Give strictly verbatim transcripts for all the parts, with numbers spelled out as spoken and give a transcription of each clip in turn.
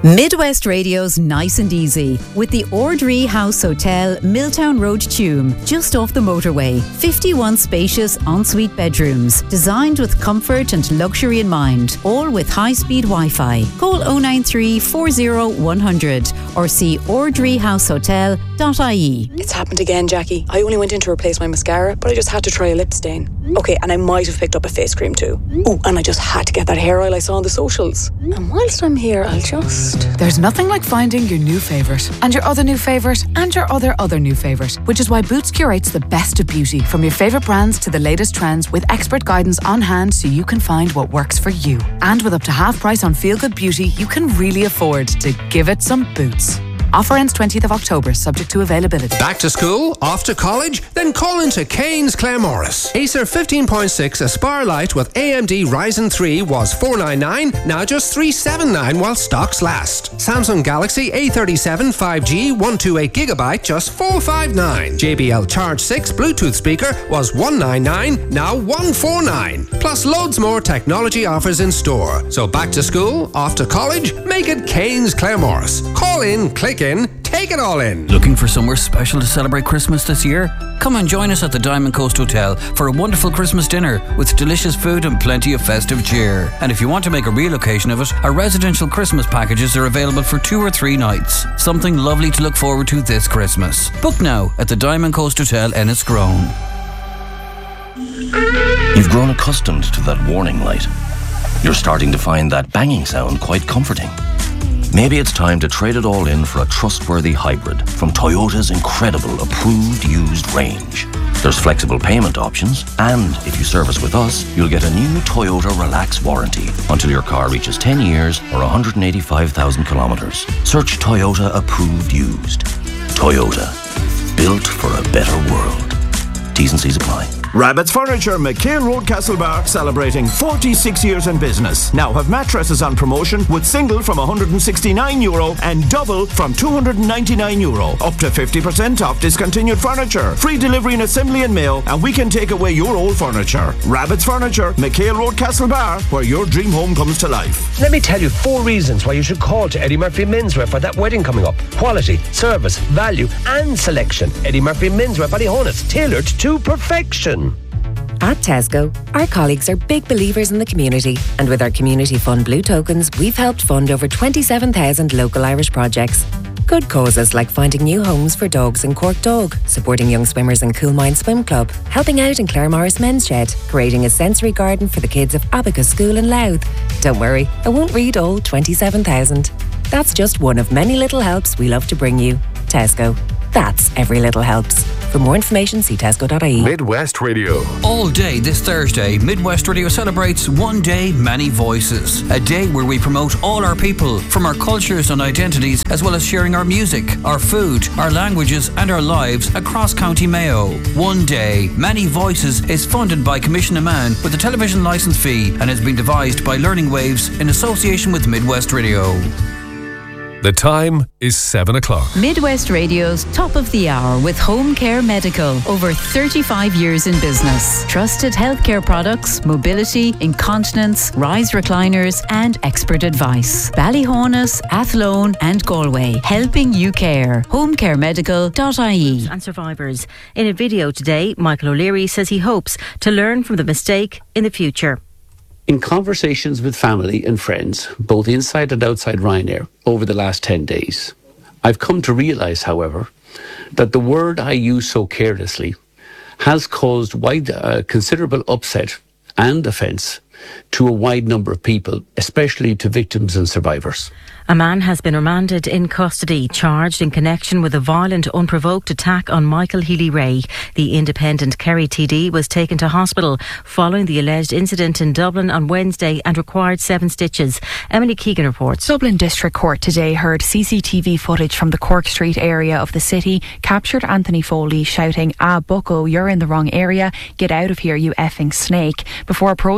Midwest Radio's Nice and Easy with the Ordree House Hotel, Milltown Road, Tuam, just off the motorway. fifty-one spacious ensuite bedrooms, designed with comfort and luxury in mind, all with high-speed Wi-Fi. Call oh nine three, four oh, one hundred or see ordree house hotel dot I E. It's happened again, Jackie. I only went in to replace my mascara, but I just had to try a lip stain. Okay, and I might have picked up a face cream too. Oh, and I just had to get that hair oil I saw on the socials. And whilst I'm here, I'll just... There's nothing like finding your new favourite, and your other new favourite, and your other other new favourite, which is why Boots curates the best of beauty, from your favourite brands to the latest trends, with expert guidance on hand so you can find what works for you. And with up to half price on Feel Good Beauty, you can really afford to give it some Boots. Offer ends twentieth of October, subject to availability. Back to school? Off to college? Then call into Kane's Claremorris. Acer fifteen point six Aspire Lite with A M D Ryzen three was four ninety-nine, now just three seventy-nine while stocks last. Samsung Galaxy A thirty-seven five G one hundred twenty-eight gigabyte, just four fifty-nine. J B L Charge six Bluetooth speaker was one ninety-nine, now one forty-nine. Plus loads more technology offers in store. So back to school? Off to college? Make it Kane's Claremorris. Call in, click in, take it all in. Looking for somewhere special to celebrate Christmas this year? Come and join us at the Diamond Coast Hotel for a wonderful Christmas dinner with delicious food and plenty of festive cheer. And if you want to make a real occasion of it, our residential Christmas packages are available for two or three nights. Something lovely to look forward to this Christmas. Book now at the Diamond Coast Hotel, Enniscrone. You've grown accustomed to that warning light. You're starting to find that banging sound quite comforting. Maybe it's time to trade it all in for a trustworthy hybrid from Toyota's incredible approved used range. There's flexible payment options, and if you service with us, you'll get a new Toyota Relax warranty until your car reaches ten years or one hundred eighty-five thousand kilometres. Search Toyota approved used. Toyota, built for a better world. T's and C's apply. Rabbit's Furniture, McHale Road, Castlebar, celebrating forty-six years in business. Now have mattresses on promotion with single from one hundred sixty-nine euro and double from two hundred ninety-nine euro. Up to fifty percent off discontinued furniture. Free delivery and assembly and mail, and we can take away your old furniture. Rabbit's Furniture, McHale Road, Castlebar, where your dream home comes to life. Let me tell you four reasons why you should call to Eddie Murphy Menswear for that wedding coming up. Quality, service, value and selection. Eddie Murphy Menswear, Ballyhonus, tailored to perfection. At Tesco, our colleagues are big believers in the community, and with our Community Fund Blue Tokens, we've helped fund over twenty-seven thousand local Irish projects. Good causes like finding new homes for dogs in Cork Dog, supporting young swimmers in Coolmine Swim Club, helping out in Claremorris Men's Shed, creating a sensory garden for the kids of Abacus School in Louth. Don't worry, I won't read all twenty-seven thousand. That's just one of many little helps we love to bring you. Tesco. That's every little helps. For more information, see tesco dot I E. Midwest Radio. All day this Thursday, Midwest Radio celebrates One Day, Many Voices. A day where we promote all our people, from our cultures and identities, as well as sharing our music, our food, our languages and our lives across County Mayo. One Day, Many Voices is funded by Commission Man with a television licence fee and has been devised by Learning Waves in association with Midwest Radio. The time is seven o'clock. Midwest Radio's Top of the Hour with Home Care Medical. Over thirty-five years in business. Trusted healthcare products, mobility, incontinence, rise recliners and expert advice. Ballyhonus, Athlone and Galway. Helping you care. home care medical dot I E. And survivors. In a video today, Michael O'Leary says he hopes to learn from the mistake in the future. In conversations with family and friends, both inside and outside Ryanair, over the last ten days, I've come to realise, however, that the word I use so carelessly has caused wide, uh, considerable upset and offence to a wide number of people, especially to victims and survivors. A man has been remanded in custody, charged in connection with a violent, unprovoked attack on Michael Healy-Rae. The independent Kerry T D was taken to hospital following the alleged incident in Dublin on Wednesday and required seven stitches. Emily Keegan reports. Dublin District Court today heard C C T V footage from the Cork Street area of the city captured Anthony Foley shouting, "Ah, bucko, you're in the wrong area. Get out of here, you effing snake," before approaching the driver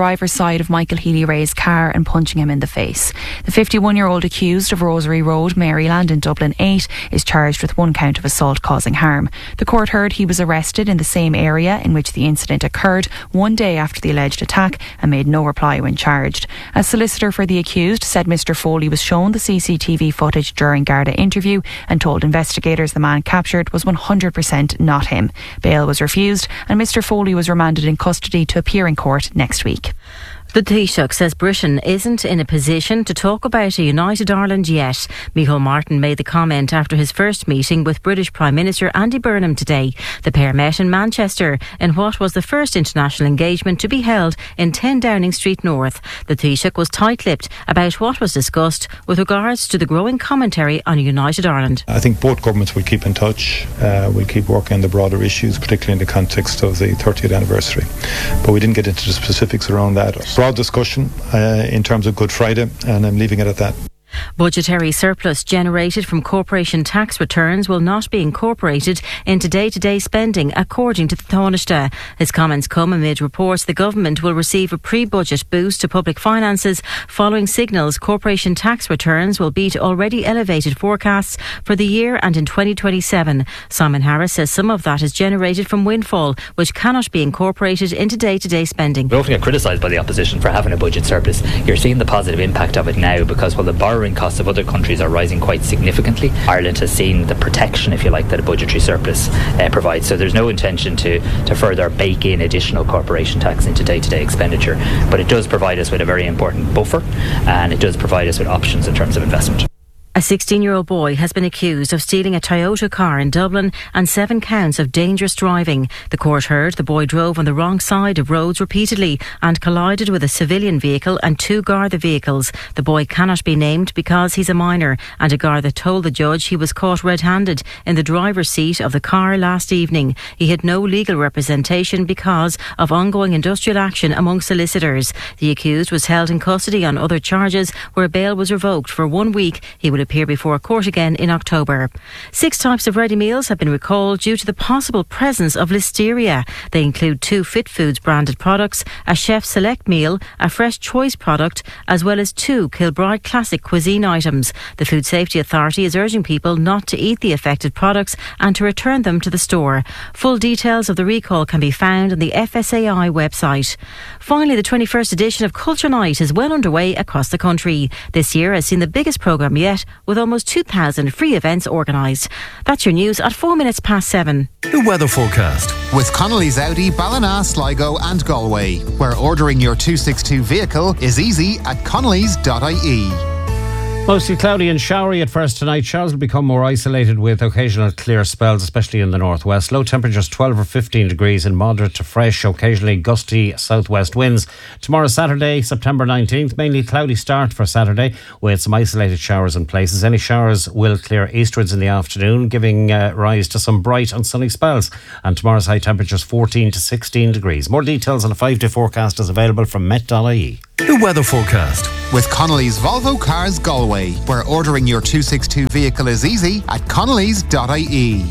driver's side of Michael Healy-Rae's car and punching him in the face. The fifty-one-year-old accused of Rosary Road, Maryland in Dublin eight is charged with one count of assault causing harm. The court heard he was arrested in the same area in which the incident occurred one day after the alleged attack and made no reply when charged. A solicitor for the accused said Mr Foley was shown the C C T V footage during Garda interview and told investigators the man captured was one hundred percent not him. Bail was refused and Mr Foley was remanded in custody to appear in court next week. The Taoiseach says Britain isn't in a position to talk about a united Ireland yet. Micheál Martin made the comment after his first meeting with British Prime Minister Andy Burnham today. The pair met in Manchester in what was the first international engagement to be held in ten Downing Street North. The Taoiseach was tight-lipped about what was discussed with regards to the growing commentary on a united Ireland. I think both governments will keep in touch. Uh, we'll keep working on the broader issues, particularly in the context of the thirtieth anniversary. But we didn't get into the specifics around that. Broad discussion uh, in terms of Good Friday, and I'm leaving it at that. Budgetary surplus generated from corporation tax returns will not be incorporated into day-to-day spending, according to the Taoiseach. His comments come amid reports the government will receive a pre-budget boost to public finances following signals corporation tax returns will beat already elevated forecasts for the year and in twenty twenty-seven. Simon Harris says some of that is generated from windfall, which cannot be incorporated into day-to-day spending. We often get criticised by the opposition for having a budget surplus. You're seeing the positive impact of it now because while the borrowing costs of other countries are rising quite significantly, Ireland has seen the protection, if you like, that a budgetary surplus uh, provides. So there's no intention to, to further bake in additional corporation tax into day-to-day expenditure. But it does provide us with a very important buffer, and it does provide us with options in terms of investment. A sixteen-year-old boy has been accused of stealing a Toyota car in Dublin and seven counts of dangerous driving. The court heard the boy drove on the wrong side of roads repeatedly and collided with a civilian vehicle and two Garda vehicles. The boy cannot be named because he's a minor, and a Garda told the judge he was caught red-handed in the driver's seat of the car last evening. He had no legal representation because of ongoing industrial action among solicitors. The accused was held in custody on other charges where bail was revoked for one week. He would appear before court again in October. Six types of ready meals have been recalled due to the possible presence of listeria. They include two Fit Foods branded products, a Chef Select meal, a Fresh Choice product, as well as two Kilbride Classic cuisine items. The Food Safety Authority is urging people not to eat the affected products and to return them to the store. Full details of the recall can be found on the F S A I website. Finally, the twenty-first edition of Culture Night is well underway across the country. This year has seen the biggest programme yet, with almost two thousand free events organised. That's your news at four minutes past seven. The weather forecast. With Connolly's Audi, Ballina, Sligo and Galway, where ordering your two sixty-two vehicle is easy at connellys dot I E. Mostly cloudy and showery at first tonight. Showers will become more isolated with occasional clear spells, especially in the northwest. Low temperatures twelve or fifteen degrees and moderate to fresh, occasionally gusty southwest winds. Tomorrow, Saturday, September nineteenth, mainly cloudy start for Saturday with some isolated showers in places. Any showers will clear eastwards in the afternoon, giving uh, rise to some bright and sunny spells. And tomorrow's high temperatures fourteen to sixteen degrees. More details on a five-day forecast is available from met dot I E. The weather forecast. With Connolly's Volvo Cars Galway, where ordering your two sixty-two vehicle is easy at connellys dot I E.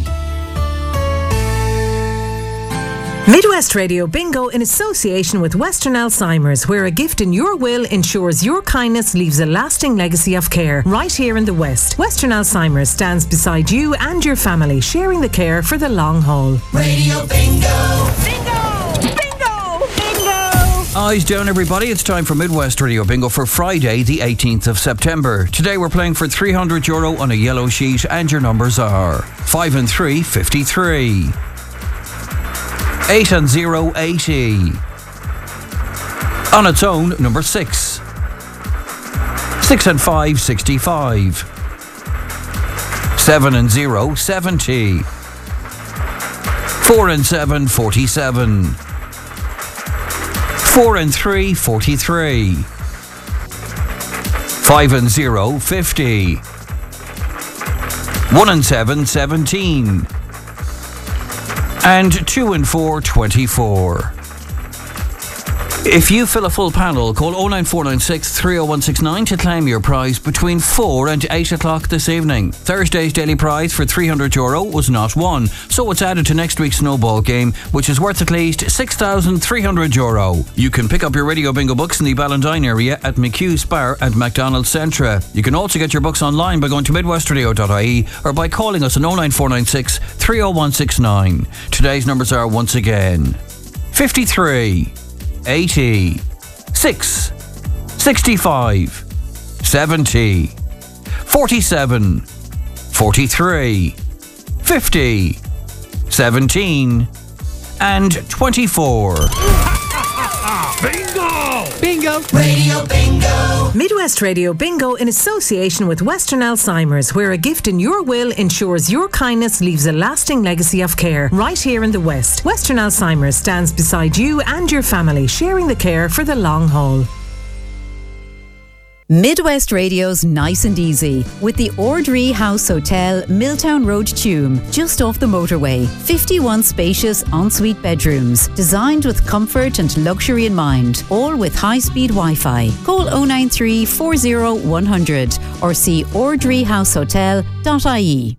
Midwest Radio Bingo in association with Western Alzheimer's, where a gift in your will ensures your kindness leaves a lasting legacy of care right here in the West. Western Alzheimer's stands beside you and your family, sharing the care for the long haul. Radio Bingo! Bingo! Eyes down, everybody. It's time for Midwest Radio Bingo for Friday, the eighteenth of September. Today we're playing for three hundred euro on a yellow sheet, and your numbers are five and three, fifty-three. eight and zero, eighty. On its own, number six. six and five, sixty-five. seven and zero, seventy. four and seven, forty-seven. Four and three, forty-three. Five and zero, fifty. One and seven, seventeen. And two and four, twenty-four. If you fill a full panel, call oh nine four nine six, three oh one six nine to claim your prize between four and eight o'clock this evening. Thursday's daily prize for three hundred euro was not won, so it's added to next week's snowball game, which is worth at least six thousand three hundred euro. You can pick up your Radio Bingo books in the Ballindine area at McHugh Spar and McDonald's Centra. You can also get your books online by going to midwest radio dot I E or by calling us on oh nine four nine six, three oh one six nine. Today's numbers are once again fifty-three, eighty, six, sixty-five, seventy, forty-seven, forty-three, fifty, seventeen, and twenty-four. Bingo! Bingo! Radio Bingo! Midwest Radio Bingo in association with Western Alzheimer's, where a gift in your will ensures your kindness leaves a lasting legacy of care. Right here in the West, Western Alzheimer's stands beside you and your family, sharing the care for the long haul. Midwest Radio's Nice and Easy with the Ordree House Hotel, Milltown Road, Tuam, just off the motorway. fifty-one spacious ensuite bedrooms, designed with comfort and luxury in mind, all with high-speed Wi-Fi. Call oh nine three, four oh one hundred or see ordree house hotel dot I E.